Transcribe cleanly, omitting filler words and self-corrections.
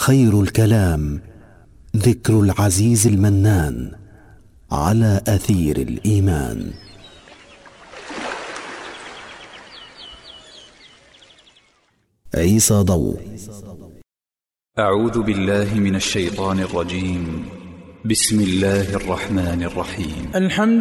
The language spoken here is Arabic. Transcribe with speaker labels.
Speaker 1: خير الكلام ذكر العزيز المنان على أثير الإيمان. عيسى ضوء.
Speaker 2: أعوذ بالله من الشيطان الرجيم. بسم الله الرحمن الرحيم.
Speaker 3: الحمد